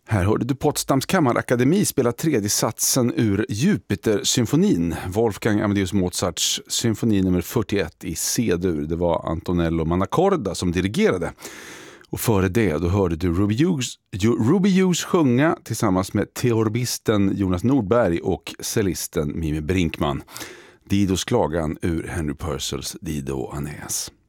Här hörde du Potsdams kammarakademi spela tredje satsen ur Jupiter-symfonin, Wolfgang Amadeus Mozarts symfoni nummer 41 i C-dur. Det var Antonello Manaccorda som dirigerade. Och före det då hörde du Ruby Hughes sjunga tillsammans med teorbisten Jonas Nordberg och cellisten Mimi Brinkman. Didos klagan ur Henry Purcells Dido Anais.